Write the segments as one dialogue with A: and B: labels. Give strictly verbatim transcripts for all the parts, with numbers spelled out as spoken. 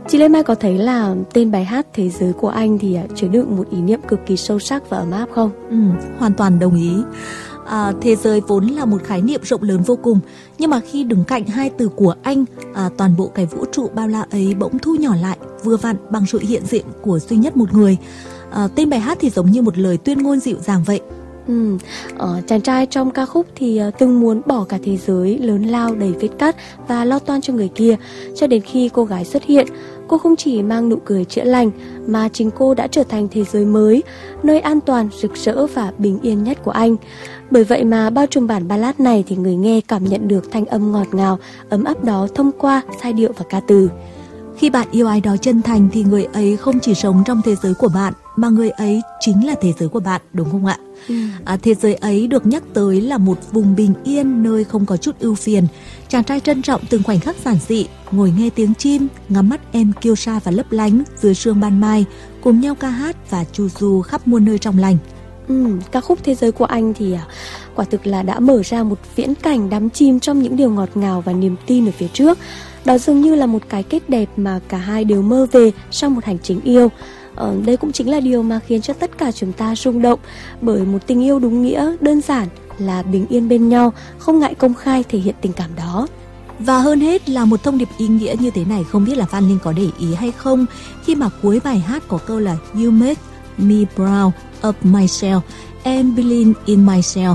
A: Chị Lê Mai có thấy là tên bài hát Thế giới của anh thì chứa đựng một ý niệm cực kỳ sâu sắc và ấm áp không?
B: Ừ, hoàn toàn đồng ý. À, thế giới vốn là một khái niệm rộng lớn vô cùng, nhưng mà khi đứng cạnh hai từ của anh, à, toàn bộ cái vũ trụ bao la ấy bỗng thu nhỏ lại, vừa vặn bằng sự hiện diện của duy nhất một người. À, tên bài hát thì giống như một lời tuyên ngôn dịu dàng vậy.
A: Ừ, ờ, chàng trai trong ca khúc thì uh, từng muốn bỏ cả thế giới lớn lao đầy vết cắt và lo toan cho người kia, cho đến khi cô gái xuất hiện. Cô không chỉ mang nụ cười chữa lành, mà chính cô đã trở thành thế giới mới, nơi an toàn, rực rỡ và bình yên nhất của anh. Bởi vậy mà bao trùm bản ballad này thì người nghe cảm nhận được thanh âm ngọt ngào, ấm áp đó thông qua giai điệu và ca từ.
B: Khi bạn yêu ai đó chân thành thì người ấy không chỉ sống trong thế giới của bạn, mà người ấy chính là thế giới của bạn, đúng không ạ? Ừ. À, thế giới ấy được nhắc tới là một vùng bình yên, nơi không có chút ưu phiền. Chàng trai trân trọng từng khoảnh khắc giản dị, ngồi nghe tiếng chim, ngắm mắt em kiêu sa và lấp lánh dưới sương ban mai, cùng nhau ca hát và chu du khắp muôn nơi trong lành.
A: Ừ, ca khúc Thế giới của anh thì à, quả thực là đã mở ra một viễn cảnh đắm chìm trong những điều ngọt ngào và niềm tin ở phía trước. Đó dường như là một cái kết đẹp mà cả hai đều mơ về sau một hành trình yêu. Ờ, đây cũng chính là điều mà khiến cho tất cả chúng ta rung động, bởi một tình yêu đúng nghĩa, đơn giản là bình yên bên nhau, không ngại công khai thể hiện tình cảm đó.
B: Và hơn hết là một thông điệp ý nghĩa như thế này, không biết là Phan Linh có để ý hay không, khi mà cuối bài hát có câu là You make me proud of myself and believe in myself.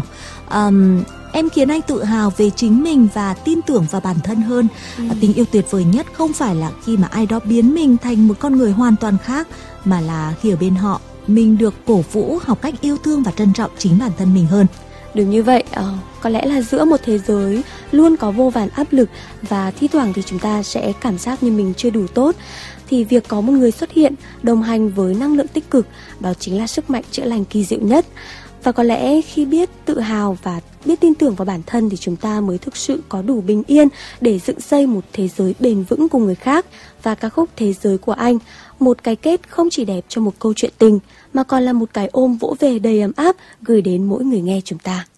B: Um, em khiến anh tự hào về chính mình và tin tưởng vào bản thân hơn. Ừ. Tình yêu tuyệt vời nhất không phải là khi mà ai đó biến mình thành một con người hoàn toàn khác, mà là khi ở bên họ mình được cổ vũ, học cách yêu thương và trân trọng chính bản thân mình hơn.
A: Đúng như vậy, ờ, có lẽ là giữa một thế giới luôn có vô vàn áp lực và thi thoảng thì chúng ta sẽ cảm giác như mình chưa đủ tốt, thì việc có một người xuất hiện đồng hành với năng lượng tích cực, đó chính là sức mạnh chữa lành kỳ diệu nhất. Và có lẽ khi biết tự hào và biết tin tưởng vào bản thân thì chúng ta mới thực sự có đủ bình yên để dựng xây một thế giới bền vững cùng người khác. Và ca khúc Thế giới của anh, một cái kết không chỉ đẹp cho một câu chuyện tình, mà còn là một cái ôm vỗ về đầy ấm áp gửi đến mỗi người nghe chúng ta.